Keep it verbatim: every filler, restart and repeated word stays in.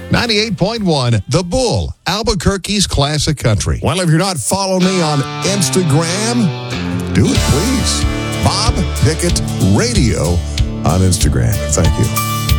ninety-eight point one, The Bull, Albuquerque's classic country. Well, if you're not following me on Instagram, do it, please. Bob Pickett Radio on Instagram. Thank you.